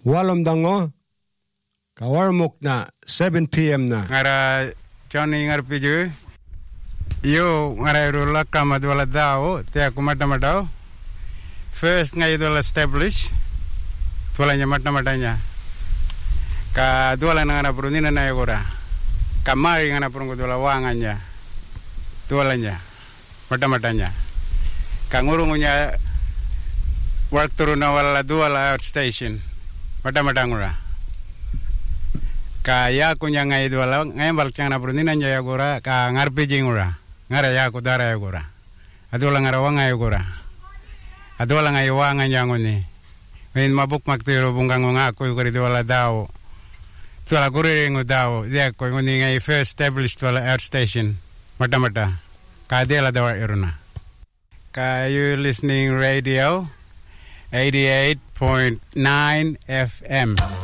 walom dango kawarmuk na 7 p.m. na. Ngara Johnny ngar piju. Yo ngara rula kama dwala dao te aku mata-mata. First ngai dwala establish. Dwalanya mata-matanya. Ka dwala ngara perundina na yagora. Kamari ngana perunggu dwala wanganya. Dwalanya mata-matanya. Kangurungunya work turun wala dwala outstation. Mata-mata ngura. Ka ya kunya ngai dwala ngai balcang na perundina nya yagora ka ngarpiji ngura. Ngara ya ku dara yagora. Adwala ngara wanga yagora. Adwala ngai wanganya nguni. Wen mabuk maktiru bungang ngaku yugori dwala dao. Tuala kuriringu dao, dia ko nguni ngai first established tuala air station, mata-mata. Ka dia la dawa iruna. Ka you listening radio 88.9 FM.